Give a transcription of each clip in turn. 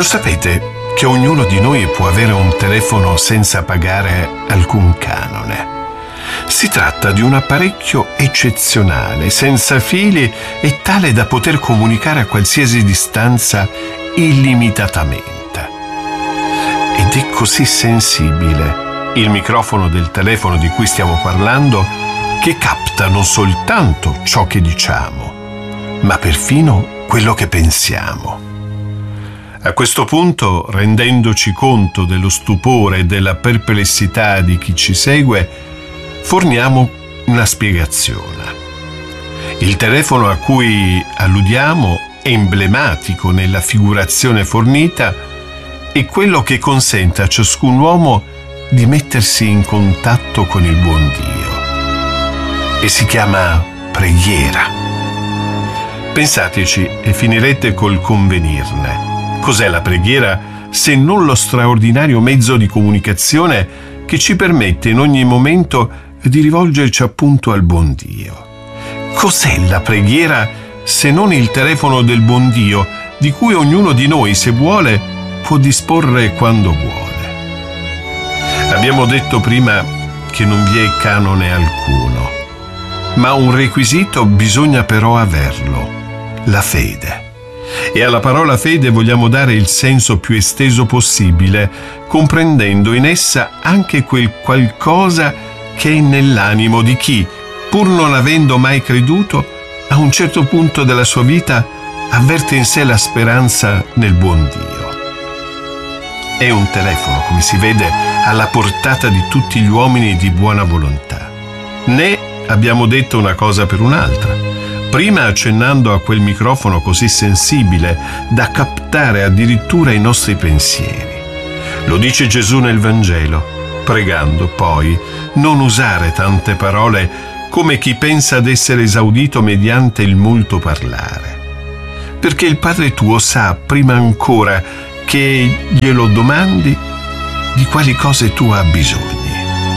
sapete che ognuno di noi può avere un telefono senza pagare alcun canone? Si tratta di un apparecchio eccezionale, senza fili e tale da poter comunicare a qualsiasi distanza illimitatamente. Ed è così sensibile il microfono del telefono di cui stiamo parlando che capta non soltanto ciò che diciamo, ma perfino quello che pensiamo. A questo punto, rendendoci conto dello stupore e della perplessità di chi ci segue, forniamo una spiegazione. Il telefono a cui alludiamo, emblematico nella figurazione fornita, è quello che consente a ciascun uomo di mettersi in contatto con il buon Dio. E si chiama preghiera. Pensateci e finirete col convenirne. Cos'è la preghiera se non lo straordinario mezzo di comunicazione che ci permette in ogni momento di rivolgerci appunto al buon Dio? Cos'è la preghiera se non il telefono del buon Dio di cui ognuno di noi, se vuole, può disporre quando vuole? Abbiamo detto prima che non vi è canone alcuno, ma un requisito bisogna però averlo: la fede. E alla parola fede vogliamo dare il senso più esteso possibile, comprendendo in essa anche quel qualcosa che è nell'animo di chi, pur non avendo mai creduto, a un certo punto della sua vita avverte in sé la speranza nel buon Dio. È un telefono, come si vede, alla portata di tutti gli uomini di buona volontà. Né abbiamo detto una cosa per un'altra. Prima accennando a quel microfono così sensibile da captare addirittura i nostri pensieri. Lo dice Gesù nel Vangelo, pregando poi non usare tante parole come chi pensa ad essere esaudito mediante il molto parlare. Perché il Padre tuo sa prima ancora che glielo domandi di quali cose tu hai bisogno.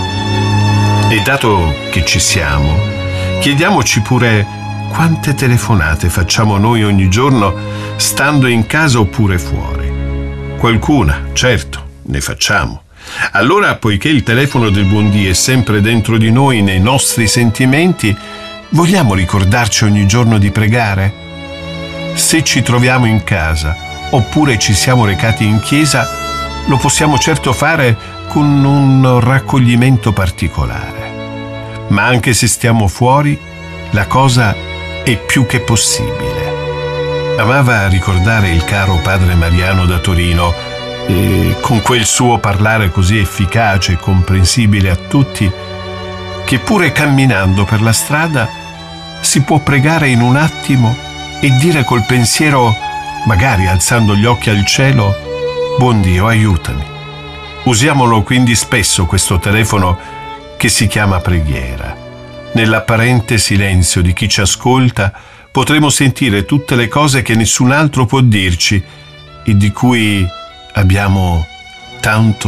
E dato che ci siamo, chiediamoci pure quante telefonate facciamo noi ogni giorno, stando in casa oppure fuori. Qualcuna, certo, ne facciamo. Allora, poiché il telefono del buon Dio è sempre dentro di noi, nei nostri sentimenti, vogliamo ricordarci ogni giorno di pregare? Se ci troviamo in casa, oppure ci siamo recati in chiesa, lo possiamo certo fare con un raccoglimento particolare. Ma anche se stiamo fuori, la cosa è più che possibile. Amava ricordare il caro padre Mariano da Torino, e con quel suo parlare così efficace e comprensibile a tutti, che pure camminando per la strada si può pregare in un attimo e dire col pensiero, magari alzando gli occhi al cielo: buon Dio, aiutami. Usiamolo quindi spesso questo telefono che si chiama preghiera. Nell'apparente silenzio di chi ci ascolta potremo sentire tutte le cose che nessun altro può dirci e di cui abbiamo tanto